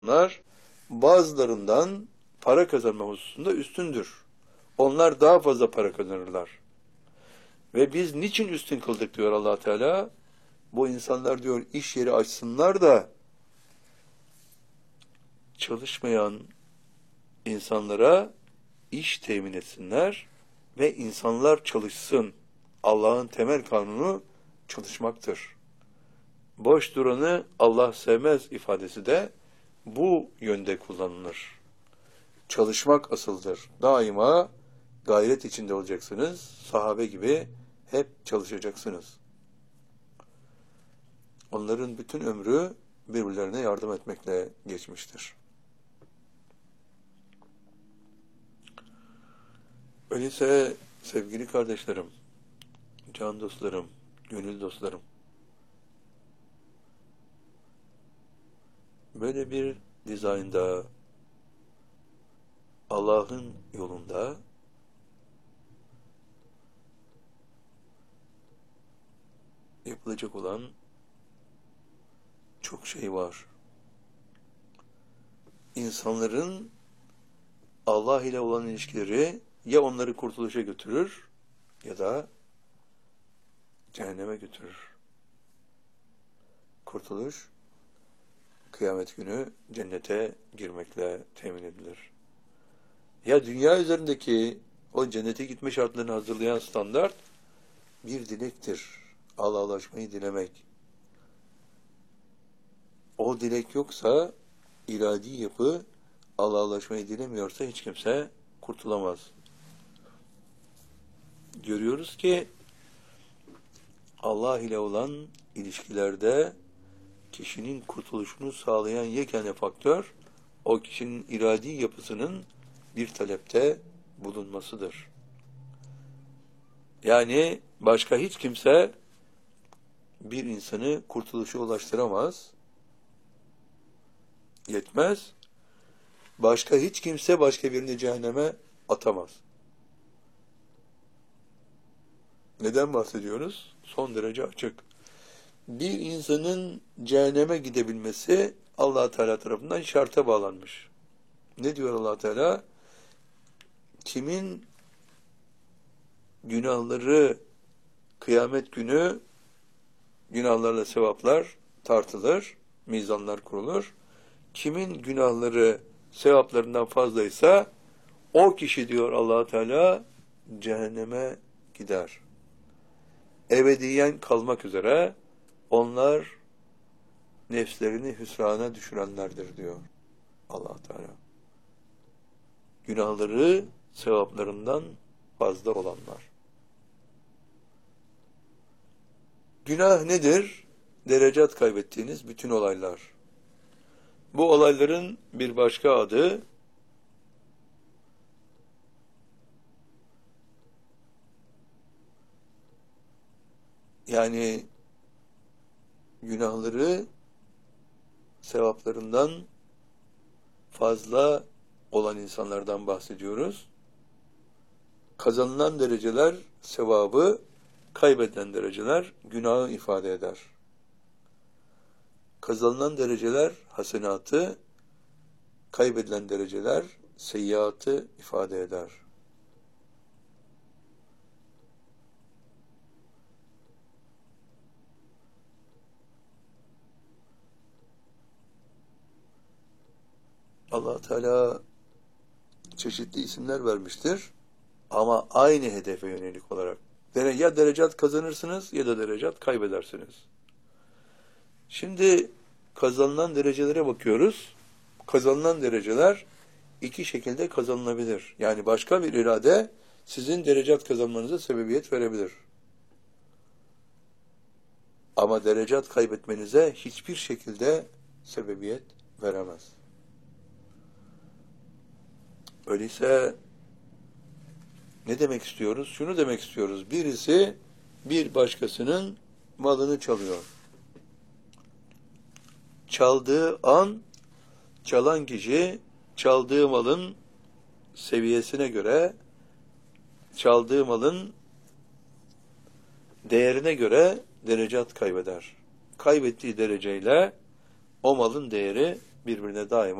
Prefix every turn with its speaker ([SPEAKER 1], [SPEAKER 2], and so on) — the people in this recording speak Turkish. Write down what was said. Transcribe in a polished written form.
[SPEAKER 1] Onlar bazılarından para kazanma hususunda üstündür. Onlar daha fazla para kazanırlar. Ve biz niçin üstün kıldık diyor Allah Teala? Bu insanlar diyor iş yeri açsınlar da çalışmayan insanlara iş temin etsinler ve insanlar çalışsın. Allah'ın temel kanunu çalışmaktır. Boş duranı Allah sevmez ifadesi de bu yönde kullanılır. Çalışmak asıldır. Daima gayret içinde olacaksınız. Sahabe gibi hep çalışacaksınız. Onların bütün ömrü birbirlerine yardım etmekle geçmiştir. Öyleyse sevgili kardeşlerim, can dostlarım, gönül dostlarım, böyle bir dizaynda Allah'ın yolunda yapılacak olan çok şey var. İnsanların Allah ile olan ilişkileri ya onları kurtuluşa götürür ya da cehenneme götürür. Kurtuluş, kıyamet günü cennete girmekle temin edilir. Ya dünya üzerindeki o cennete gitme şartlarını hazırlayan standart bir dilektir. Allah'a ulaşmayı dilemek. O dilek yoksa, iradi yapı Allah'a ulaşmayı dilemiyorsa hiç kimse kurtulamaz. Görüyoruz ki Allah ile olan ilişkilerde kişinin kurtuluşunu sağlayan yegane faktör o kişinin iradi yapısının bir talepte bulunmasıdır. Yani başka hiç kimse bir insanı kurtuluşa ulaştıramaz, yetmez. Başka hiç kimse başka birini cehenneme atamaz. Neden bahsediyoruz? Son derece açık. Bir insanın cehenneme gidebilmesi Allah Teala tarafından şarta bağlanmış. Ne diyor Allah Teala? Kimin günahları kıyamet günü günahlarla sevaplar tartılır, mizanlar kurulur. Kimin günahları sevaplarından fazlaysa o kişi diyor Allah Teala cehenneme gider. Ebediyen kalmak üzere onlar nefslerini hüsrana düşürenlerdir diyor Allah Teala. Günahları sevaplarından fazla olanlar. Günah nedir? Derecat kaybettiğiniz bütün olaylar. Bu olayların bir başka adı yani günahları sevaplarından fazla olan insanlardan bahsediyoruz. Kazanılan dereceler sevabı, kaybedilen dereceler günahı ifade eder. Kazanılan dereceler hasenatı, kaybedilen dereceler seyyiatı ifade eder. Allah Teala çeşitli isimler vermiştir ama aynı hedefe yönelik olarak. Ya derecat kazanırsınız ya da derecat kaybedersiniz. Şimdi kazanılan derecelere bakıyoruz. Kazanılan dereceler iki şekilde kazanılabilir. Yani başka bir irade sizin derecat kazanmanıza sebebiyet verebilir. Ama derecat kaybetmenize hiçbir şekilde sebebiyet veremez. Öyleyse ne demek istiyoruz? Şunu demek istiyoruz. Birisi bir başkasının malını çalıyor. Çaldığı an, çalan kişi çaldığı malın seviyesine göre, çaldığı malın değerine göre derecat kaybeder. Kaybettiği dereceyle o malın değeri birbirine daima